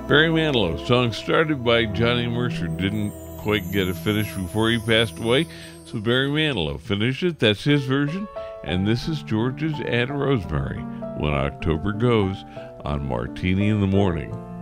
Barry Manilow, song started by Johnny Mercer, didn't quite get it finished before he passed away, so Barry Manilow finished it. That's his version, and this is George's Aunt Rosemary, When October Goes, on Martini in the Morning.